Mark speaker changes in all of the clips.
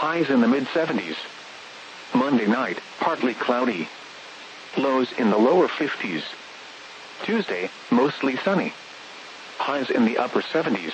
Speaker 1: highs in the mid-70s. Monday night, partly cloudy. Lows in the lower 50s. Tuesday, mostly sunny. Highs in the upper 70s.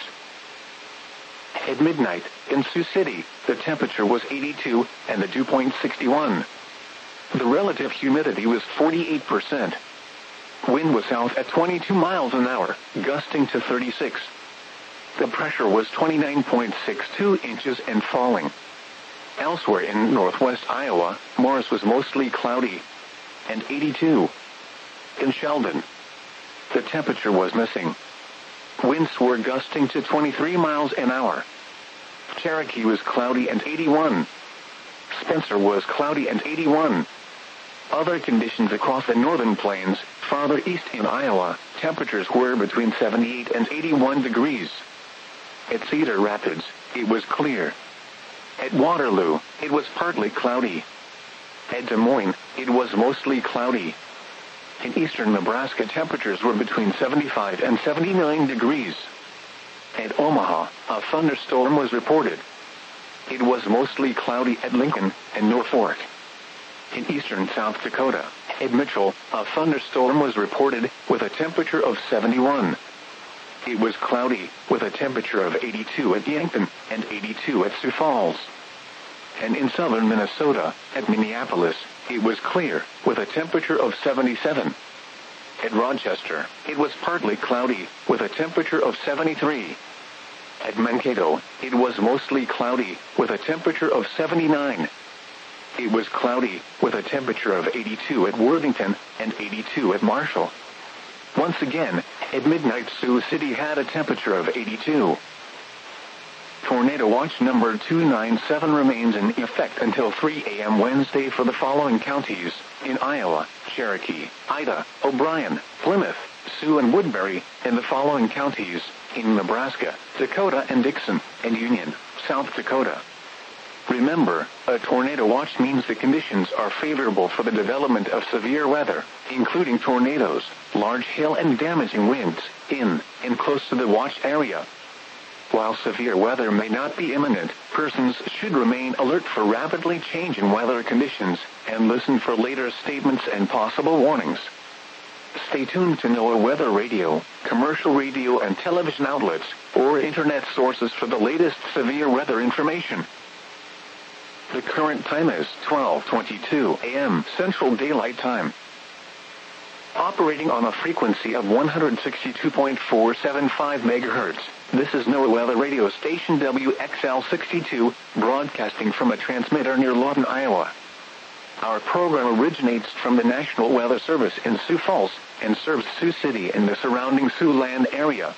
Speaker 1: At midnight, in Sioux City, the temperature was 82 and the dew point 61. The relative humidity was 48%. Wind was south at 22 miles an hour, gusting to 36. The pressure was 29.62 inches and falling. Elsewhere in northwest Iowa, Morris was mostly cloudy and 82. In Sheldon, the temperature was missing. Winds were gusting to 23 miles an hour. Cherokee was cloudy and 81. Spencer was cloudy and 81. Other conditions across the northern plains, farther east in Iowa, temperatures were between 78 and 81 degrees. At Cedar Rapids, it was clear. At Waterloo, it was partly cloudy. At Des Moines, it was mostly cloudy. In eastern Nebraska, temperatures were between 75 and 79 degrees. At Omaha, a thunderstorm was reported. It was mostly cloudy at Lincoln and Norfolk. In eastern South Dakota, at Mitchell, a thunderstorm was reported with a temperature of 71. It was cloudy with a temperature of 82 at Yankton and 82 at Sioux Falls. And in southern Minnesota, at Minneapolis, it was clear with a temperature of 77. At Rochester, it was partly cloudy with a temperature of 73. At Mankato, it was mostly cloudy with a temperature of 79. It was cloudy with a temperature of 82 at Worthington and 82 at Marshall. Once again, at midnight, Sioux City had a temperature of 82. Tornado watch number 297 remains in effect until 3 a.m. Wednesday for the following counties: in Iowa, Cherokee, Ida, O'Brien, Plymouth, Sioux and Woodbury, and the following counties: in Nebraska, Dakota and Dixon, and Union, South Dakota. Remember, a tornado watch means the conditions are favorable for the development of severe weather, including tornadoes, large hail and damaging winds, in and close to the watch area. While severe weather may not be imminent, persons should remain alert for rapidly changing weather conditions and listen for later statements and possible warnings. Stay tuned to NOAA Weather Radio, commercial radio and television outlets, or internet sources for the latest severe weather information. The current time is 12:22 a.m. Central Daylight Time. Operating on a frequency of 162.475 MHz, this is NOAA Weather Radio Station WXL62, broadcasting from a transmitter near Lawton, Iowa. Our program originates from the National Weather Service in Sioux Falls and serves Sioux City and the surrounding Siouxland area.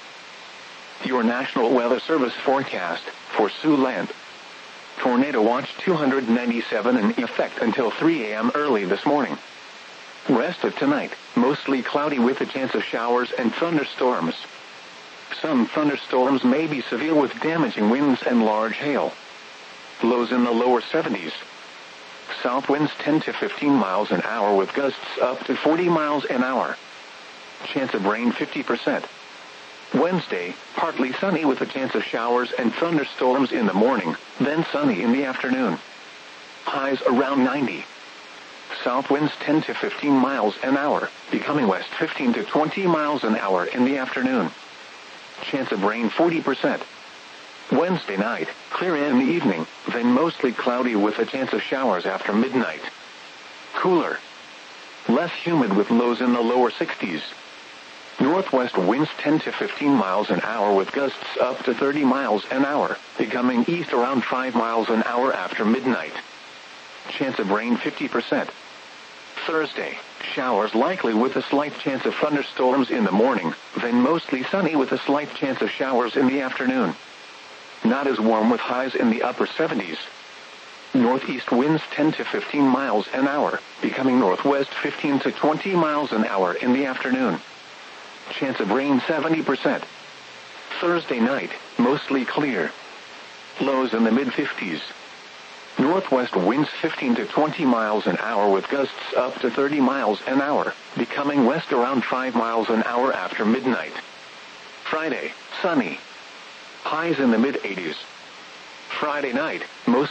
Speaker 1: Your National Weather Service forecast for Siouxland. Tornado Watch 297 in effect until 3 a.m. early this morning. Rest of tonight, mostly cloudy with a chance of showers and thunderstorms. Some thunderstorms may be severe with damaging winds and large hail. Lows in the lower 70s. South winds 10 to 15 miles an hour with gusts up to 40 miles an hour. Chance of rain 50%. Wednesday, partly sunny with a chance of showers and thunderstorms in the morning, then sunny in the afternoon. Highs around 90. South winds 10 to 15 miles an hour, becoming west 15 to 20 miles an hour in the afternoon. Chance of rain 40%. Wednesday night, clear in the evening, then mostly cloudy with a chance of showers after midnight. Cooler. Less humid with lows in the lower 60s. Northwest winds 10 to 15 miles an hour with gusts up to 30 miles an hour, becoming east around 5 miles an hour after midnight. Chance of rain 50%. Thursday, showers likely with a slight chance of thunderstorms in the morning, then mostly sunny with a slight chance of showers in the afternoon. Not as warm with highs in the upper 70s. Northeast winds 10 to 15 miles an hour, becoming northwest 15 to 20 miles an hour in the afternoon. Chance of rain 70%. Thursday night, mostly clear. Lows in the mid-50s. Northwest winds 15 to 20 miles an hour with gusts up to 30 miles an hour, becoming west around 5 miles an hour after midnight. Friday, sunny. Highs in the mid-80s. Friday night, mostly